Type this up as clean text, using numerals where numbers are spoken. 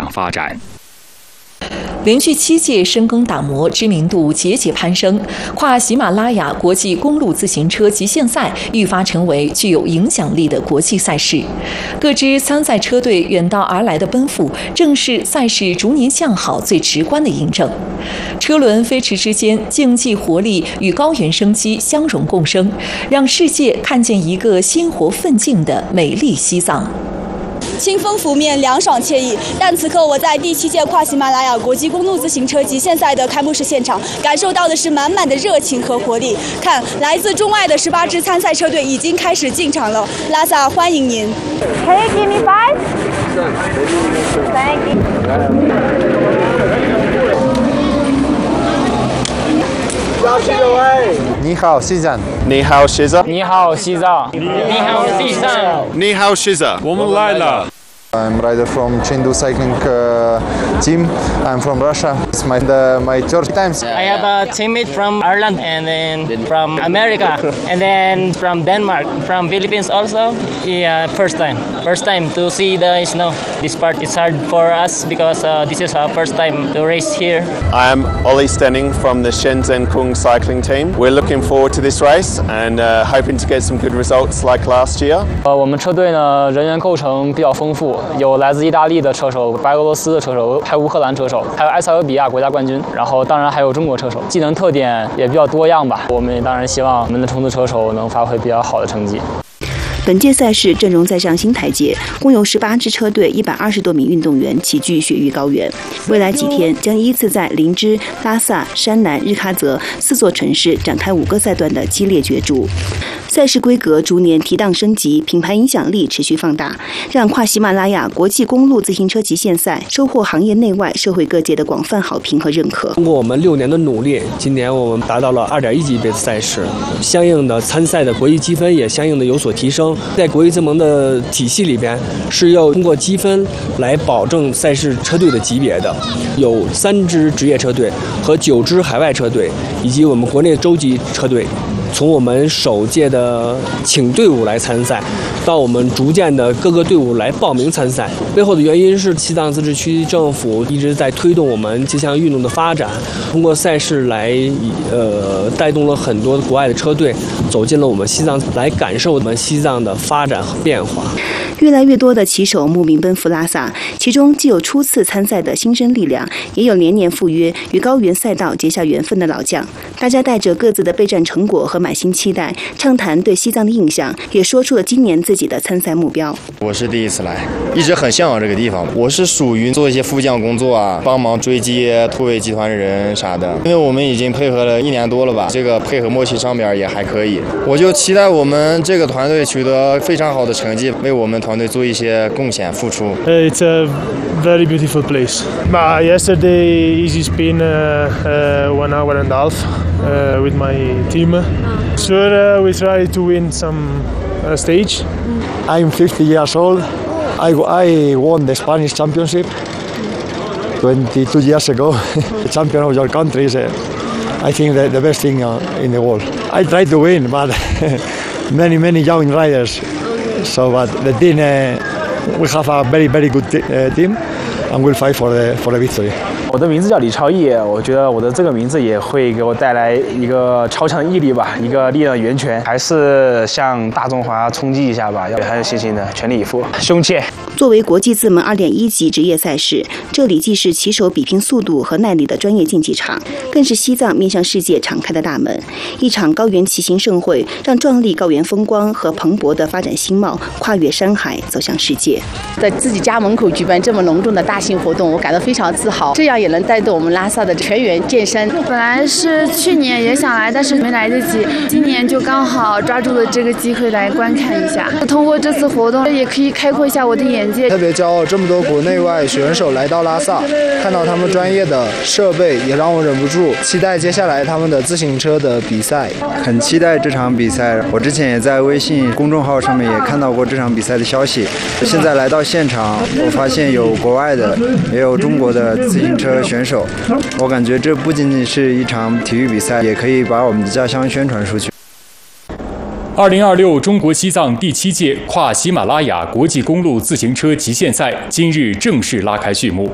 向发展。 连续7届深耕打磨，知名度节节攀升，跨喜马拉雅国际公路自行车极限赛愈发成为具有影响力的国际赛事。各支参赛车队远道而来的奔赴，正是赛事逐年向好最直观的印证。车轮飞驰之间，竞技活力与高原生机相融共生，让世界看见一个鲜活奋进的美丽西藏。 清风拂面，凉爽惬意。但此刻我在第7届跨喜马拉雅国际公路自行车极限赛的开幕式现场，感受到的是满满的热情和活力。看，来自中外的18支参赛车队已经开始进场了。拉萨欢迎您。 Can you give me 5? Thank you. 你好，西藏。 你好，西藏。 你好，西藏。你好，西藏。 你好，西藏。我们来了。 I'm rider from Chengdu cycling team. I'm from Russia. It's my third time. I have a teammate from Ireland and then from America and then from Denmark, from Philippines also. Yeah, first time to see the snow. This part is hard for us because this is our first time to race here. I am Ollie Stenning from the Shenzhen Kung cycling team. We're looking forward to this race and hoping to get some good results like last year. 我们车队呢人员构成比较丰富。有来自意大利的车手、白俄罗斯的车手，还有乌克兰车手，还有埃塞俄比亚国家冠军，然后当然还有中国车手，技能特点也比较多样吧。我们也当然希望我们的冲刺车手能发挥比较好的成绩。 本届赛事阵容再上新台阶，共有18支车队120多名运动员齐聚雪域高原。未来几天将依次在林芝、拉萨、山南、日喀则4座城市展开5个赛段的激烈角逐。赛事规格逐年提档升级，品牌影响力持续放大，让跨喜马拉雅国际公路自行车极限赛收获行业内外社会各界的广泛好评和认可。 通过我们6年的努力，今年我们达到了2.1级别的赛事，相应的参赛的国际积分也相应的有所提升。在国际自盟的体系里边，是要通过积分来保证赛事车队的级别的。有3支职业车队和9支海外车队，以及我们国内洲际车队。从我们首届的请队伍来参赛，到我们逐渐的各个队伍来报名参赛，背后的原因是西藏自治区政府一直在推动我们这项运动的发展，通过赛事来带动了很多国外的车队走进了我们西藏，来感受我们西藏的发展和变化。 越来越多的骑手慕名奔赴拉萨，其中既有初次参赛的新生力量，也有年年赴约与高原赛道结下缘分的老将。大家带着各自的备战成果和满心期待，畅谈对西藏的印象，也说出了今年自己的参赛目标。 我是第一次来，一直很向往这个地方。我是属于做一些副将工作啊，帮忙追击突围集团的人啥的。因为我们已经配合了1年多了吧，这个配合默契上面也还可以。我就期待我们这个团队取得非常好的成绩，为我们团队做一些贡献付出。 It's a very beautiful place. Yesterday easy spin 1 hour and a half with my team. Sure, we try to win some stage. I'm 50 years old. I won the Spanish championship 22 years ago. The champion of your country is, I think, the best thing in the world. I try to win, but many young riders. So, but the team, we have a very good team, and we'll fight for the victory. 我的名字叫李超毅，我觉得我的这个名字也会给我带来一个超强毅力吧，一个力量源泉，还是向大中华冲击一下吧，要很有信心的，全力以赴，胸切。 作为国际自盟2.1级职业赛事，这里既是骑手比拼速度和耐力的专业竞技场，更是西藏面向世界敞开的大门。一场高原骑行盛会，让壮丽高原风光和蓬勃的发展新貌跨越山海走向世界。 在自己家门口举办这么隆重的大型活动，我感到非常自豪。这样也能带动我们拉萨的全员健身。 本来是去年也想来，但是没来得及，今年就刚好抓住了这个机会来观看一下。通过这次活动，也可以开阔一下我的眼界。 特别骄傲，这么多国内外选手来到拉萨，看到他们专业的设备，也让我忍不住期待接下来他们的自行车的比赛。 很期待这场比赛，我之前也在微信公众号上面也看到过这场比赛的消息。现在来到现场，我发现有国外的，也有中国的自行车选手。我感觉这不仅仅是一场体育比赛，也可以把我们的家乡宣传出去。 2026中国西藏第7届跨喜马拉雅国际公路自行车极限赛今日正式拉开序幕。